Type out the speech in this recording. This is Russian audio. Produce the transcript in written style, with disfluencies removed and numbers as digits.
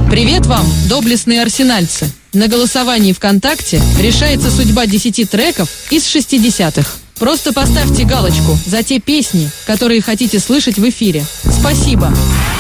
Привет вам, доблестные арсенальцы! На голосовании ВКонтакте решается судьба 10 треков из 60-х. Просто поставьте галочку за те песни, которые хотите слышать в эфире. Спасибо!